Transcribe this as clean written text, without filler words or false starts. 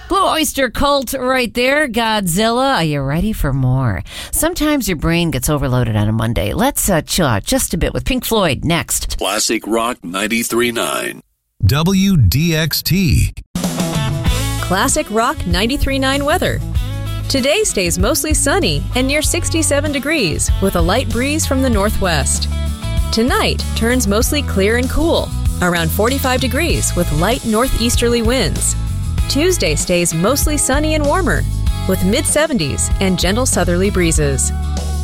Blue Oyster Cult right there. Godzilla, are you ready for more? Sometimes your brain gets overloaded on a Monday. Let's chill out just a bit with Pink Floyd next. Classic Rock 93.9. WDXT. Classic Rock 93.9 weather. Today stays mostly sunny and near 67 degrees with a light breeze from the northwest. Tonight turns mostly clear and cool, around 45 degrees with light northeasterly winds. Tuesday stays mostly sunny and warmer with mid-70s and gentle southerly breezes.